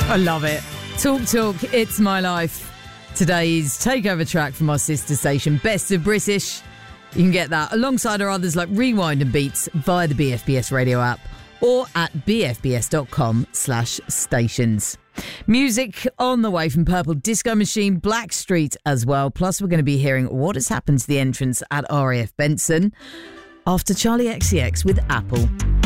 I love it. Talk, it's my life. Today's takeover track from our sister station, Best of British. You can get that alongside our others like Rewind and Beats via the BFBS radio app or at bfbs.com/stations. Music on the way from Purple Disco Machine, Blackstreet as well. Plus, we're going to be hearing what has happened to the entrance at RAF Benson after Charlie XCX with Apple.